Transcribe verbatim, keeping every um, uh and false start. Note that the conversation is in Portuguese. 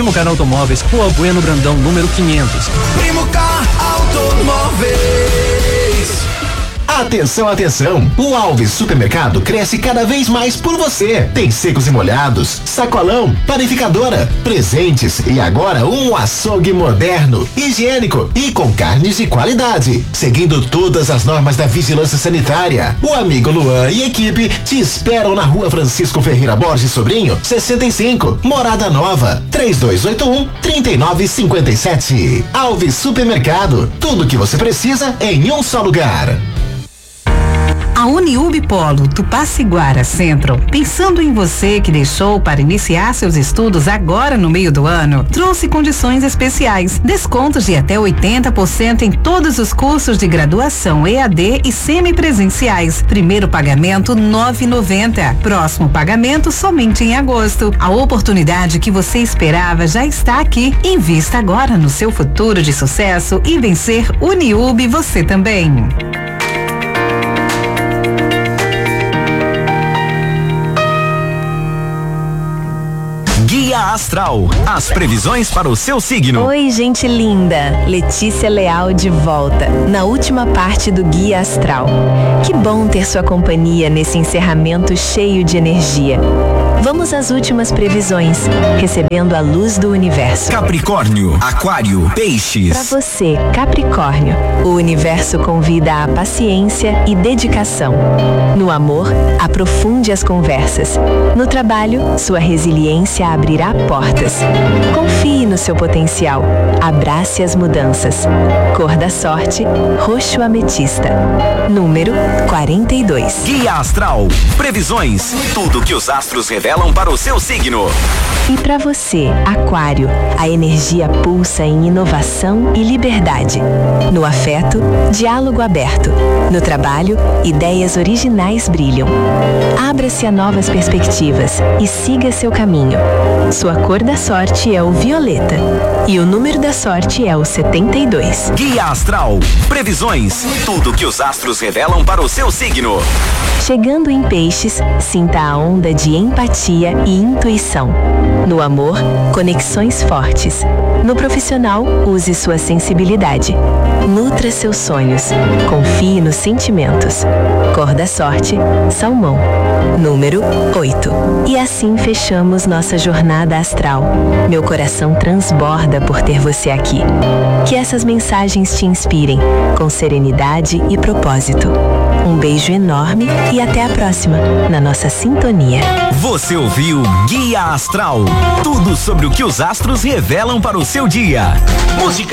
Primo Car Automóveis, Rua Bueno Brandão, número quinhentos. Primo Car Automóveis. Atenção, atenção! O Alves Supermercado cresce cada vez mais por você. Tem secos e molhados, sacolão, panificadora, presentes e agora um açougue moderno, higiênico e com carnes de qualidade, seguindo todas as normas da vigilância sanitária. O amigo Luan e equipe te esperam na Rua Francisco Ferreira Borges Sobrinho, sessenta e cinco, Morada Nova, três dois oito um, três nove cinco sete. Alves Supermercado, tudo que você precisa em um só lugar. A Uniub Polo Tupaciguara Centro, pensando em você que deixou para iniciar seus estudos agora no meio do ano, trouxe condições especiais, descontos de até oitenta por cento em todos os cursos de graduação E A D e semipresenciais. Primeiro pagamento nove reais e noventa centavos. Próximo pagamento somente em agosto. A oportunidade que você esperava já está aqui. Invista agora no seu futuro de sucesso e vencer Uniub você também. Guia Astral, as previsões para o seu signo. Oi, gente linda, Letícia Leal de volta, na última parte do Guia Astral. Que bom ter sua companhia nesse encerramento cheio de energia. Vamos às últimas previsões, recebendo a luz do universo. Capricórnio, Aquário, Peixes. Para você, Capricórnio, o universo convida à paciência e dedicação. No amor, aprofunde as conversas. No trabalho, sua resiliência abrirá portas. Confie no seu potencial. Abrace as mudanças. Cor da sorte, roxo ametista. Número quarenta e dois. Guia Astral, previsões, tudo que os astros revelam para o seu signo. E para você, Aquário, a energia pulsa em inovação e liberdade. No afeto, diálogo aberto. No trabalho, ideias originais brilham. Abra-se a novas perspectivas e siga seu caminho. Sua cor da sorte é o violeta e o número da sorte é o setenta e dois. Guia Astral, previsões, tudo que os astros revelam para o seu signo. Chegando em Peixes, sinta a onda de empatia e intuição. No amor, conexões fortes. No profissional, use sua sensibilidade. Nutra seus sonhos. Confie nos sentimentos. Cor da sorte, salmão. Número oito. E assim fechamos nossa jornada astral. Meu coração transborda por ter você aqui. Que essas mensagens te inspirem, com serenidade e propósito. Um beijo enorme e até a próxima, na nossa sintonia. Você ouviu Guia Astral, tudo sobre o que os astros revelam para o seu dia. Música